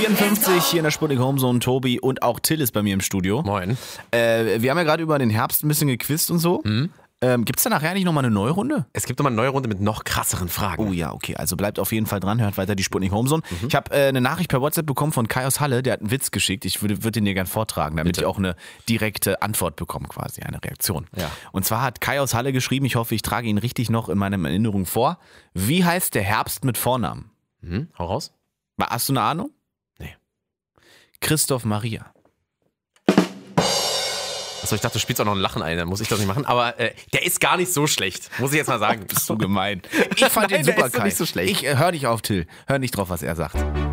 8:54 hier in der Sputnik Homezone. Tobi und auch Till ist bei mir im Studio. Moin. Wir haben ja gerade über den Herbst ein bisschen gequizt und so. Gibt es da nachher nicht nochmal eine neue Runde? Es gibt nochmal eine neue Runde mit noch krasseren Fragen. Oh ja, okay. Also bleibt auf jeden Fall dran, hört weiter die Sputnik Homezone. Ich habe eine Nachricht per WhatsApp bekommen von Kai aus Halle, der hat einen Witz geschickt. Ich würde den dir gerne vortragen, damit Bitte. ich auch eine direkte Antwort bekomme, quasi eine Reaktion. Ja. Und zwar hat Kai aus Halle geschrieben, ich hoffe, ich trage ihn richtig noch in meiner Erinnerung vor. Wie heißt der Herbst mit Vornamen? Hau raus. Hast du eine Ahnung? Nee. Christoph Maria. Achso, ich dachte, du spielst auch noch ein Lachen ein, dann muss ich das nicht machen. Aber der ist gar nicht so schlecht, muss ich jetzt mal sagen. Bist du gemein. Ich fand Nein, den der super, ist doch Kai. nicht so schlecht. Hör nicht auf, Till. Hör nicht drauf, was er sagt.